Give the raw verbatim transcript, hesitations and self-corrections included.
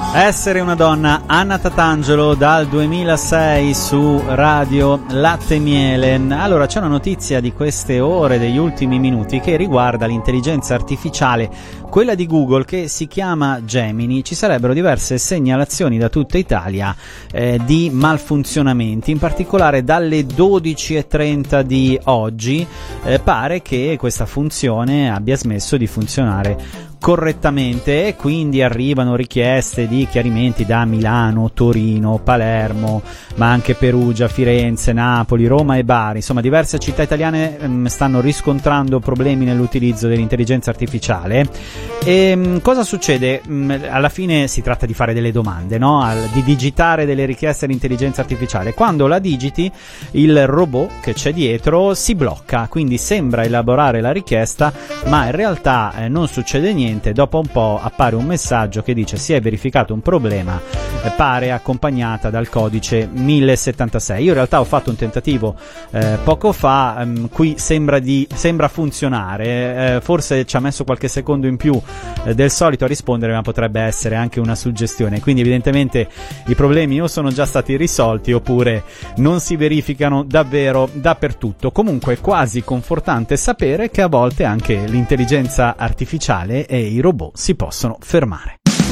Essere una donna, Anna Tatangelo dal duemilasei su Radio Latte e Miele. Allora, c'è una notizia di queste ore, degli ultimi minuti, che riguarda l'intelligenza artificiale, quella di Google, che si chiama Gemini. Ci sarebbero diverse segnalazioni da tutta Italia eh, di malfunzionamenti, in particolare dalle dodici e trenta di oggi eh, pare che questa funzione abbia smesso di funzionare correttamente, e quindi arrivano richieste di chiarimenti da Milano, Torino, Palermo, ma anche Perugia, Firenze, Napoli, Roma e Bari. Insomma, diverse città italiane mh, stanno riscontrando problemi nell'utilizzo dell'intelligenza artificiale. E mh, cosa succede? Mh, alla fine si tratta di fare delle domande, no? Al, di digitare delle richieste all'intelligenza artificiale. Quando la digiti, il robot che c'è dietro si blocca, quindi sembra elaborare la richiesta, ma in realtà eh, non succede niente. Dopo un po' appare un messaggio che dice: si è verificato un problema, eh, pare accompagnata dal codice mille settantasei. Io in realtà ho fatto un tentativo eh, poco fa, ehm, qui sembra di sembra funzionare, eh, forse ci ha messo qualche secondo in più eh, del solito a rispondere, ma potrebbe essere anche una suggestione. Quindi evidentemente i problemi o sono già stati risolti oppure non si verificano davvero dappertutto. Comunque è quasi confortante sapere che a volte anche l'intelligenza artificiale e i robot si possono fermare.